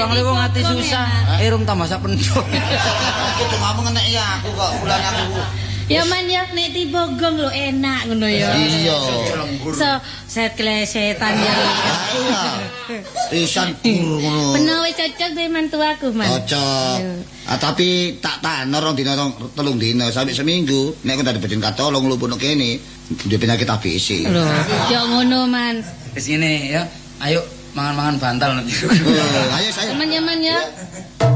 Soalnya wong ati susah, irung tambah sak pendok. Itu ngomong enek ya aku kok mulane aku. Ya man ya nek tiba gong lho enak ngono ya. Iya. So, set klesetan ya. Isan kur ngono. Penawe cocok be mantu aku, Man. Cocok. Ah, tapi tak tanor rong dina telung dina sampai seminggu nek kok dadi bocin katolong lu pono kene dia penyakit ABC. Lho, yo ngono, Man. Wis ngene ya. Ayo mangan-mangan bantal nanti. Ayo saya. Teman-teman ya.